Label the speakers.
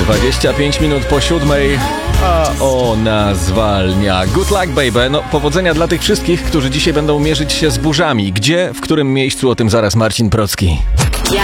Speaker 1: 25 minut po 7, a ona zwalnia. Good luck, baby. No, powodzenia dla tych wszystkich, którzy dzisiaj będą mierzyć się z burzami. Gdzie, w którym miejscu, o tym zaraz Marcin Procki.